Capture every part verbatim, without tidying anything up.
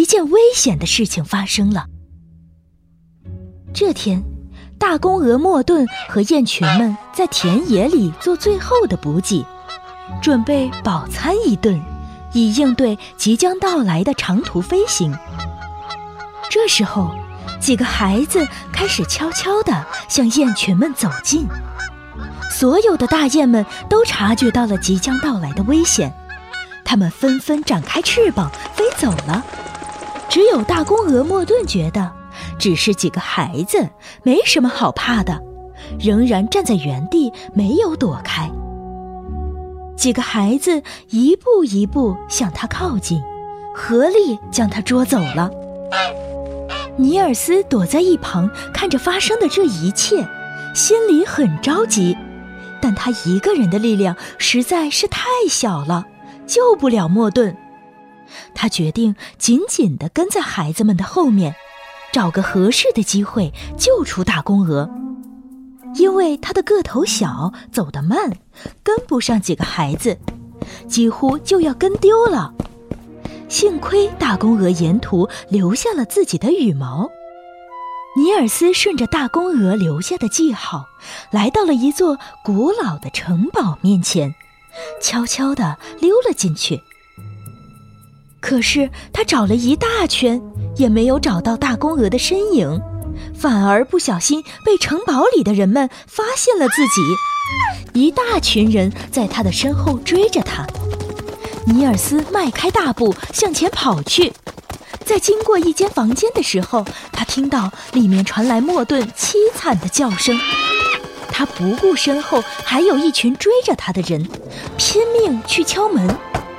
件危险的事情发生了。这天，大公鹅莫顿和雁群们在田野里做最后的补给，准备饱餐一顿，以应对即将到来的长途飞行。这时候，几个孩子开始悄悄地向雁群们走近。所有的大雁们都察觉到了即将到来的危险，它们纷纷展开翅膀飞走了。只有大公鹅莫顿觉得只是几个孩子，没什么好怕的，仍然站在原地没有躲开。几个孩子一步一步向他靠近，合力将他捉走了。尼尔斯躲在一旁看着发生的这一切，心里很着急，但他一个人的力量实在是太小了，救不了莫顿。他决定紧紧地跟在孩子们的后面，找个合适的机会救出大公鹅。因为他的个头小，走得慢，跟不上几个孩子，几乎就要跟丢了。幸亏大公鹅沿途留下了自己的羽毛。尼尔斯顺着大公鹅留下的记号，来到了一座古老的城堡面前，悄悄地溜了进去。可是他找了一大圈，也没有找到大公鹅的身影，反而不小心被城堡里的人们发现了自己。一大群人在他的身后追着他。尼尔斯迈开大步向前跑去，在经过一间房间的时候，他听到里面传来莫顿凄惨的叫声。他不顾身后还有一群追着他的人，拼命去敲门。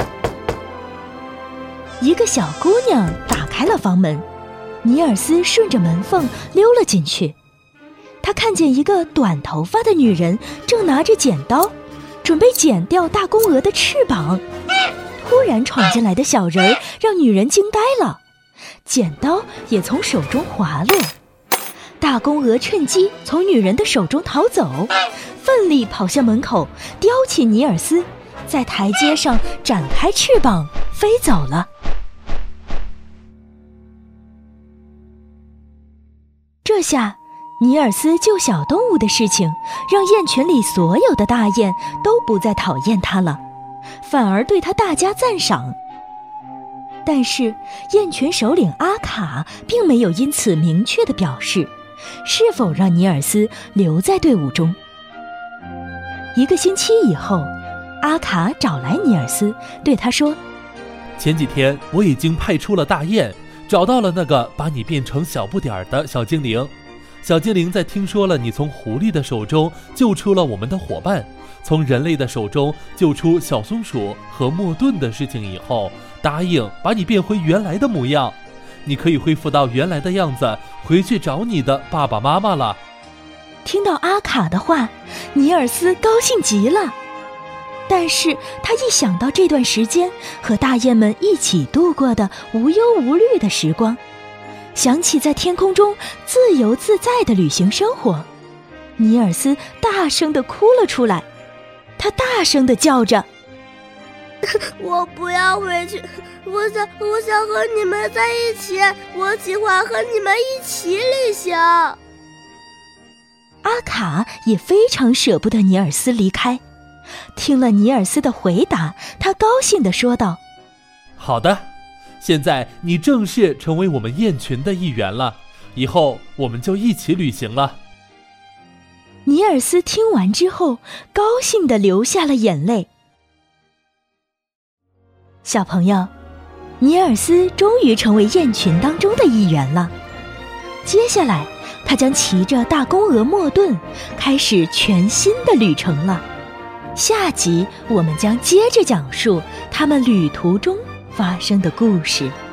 一个小姑娘打开了房门，尼尔斯顺着门缝溜了进去。他看见一个短头发的女人正拿着剪刀，准备剪掉大公鹅的翅膀。突然闯进来的小人让女人惊呆了，剪刀也从手中滑落。大公鹅趁机从女人的手中逃走，奋力跑向门口，叼起尼尔斯，在台阶上展开翅膀飞走了。这下尼尔斯救小动物的事情，让雁群里所有的大雁都不再讨厌他了，反而对他大加赞赏。但是雁群首领阿卡并没有因此明确地表示是否让尼尔斯留在队伍中。一个星期以后，阿卡找来尼尔斯，对他说： 前几天我已经派出了大雁，找到了那个把你变成小不点儿的小精灵。小精灵在听说了你从狐狸的手中救出了我们的伙伴，从人类的手中救出小松鼠和莫顿的事情以后，答应把你变回原来的模样。你可以恢复到原来的样子，回去找你的爸爸妈妈了。 听到阿卡的话，尼尔斯高兴极了。但是他一想到这段时间和大雁们一起度过的无忧无虑的时光，想起在天空中自由自在的旅行生活，尼尔斯大声地哭了出来。他大声地叫着： 我不要回去，我想我想和你们在一起，我计划和你们一起旅行。 阿卡也非常舍不得尼尔斯离开，听了尼尔斯的回答，他高兴地说道： 好的，现在你正式成为我们雁群的一员了，以后我们就一起旅行了。 尼尔斯听完之后，高兴地流下了眼泪。小朋友，尼尔斯终于成为雁群当中的一员了。接下来，他将骑着大公鹅莫顿，开始全新的旅程了。下集我们将接着讲述他们旅途中发生的故事。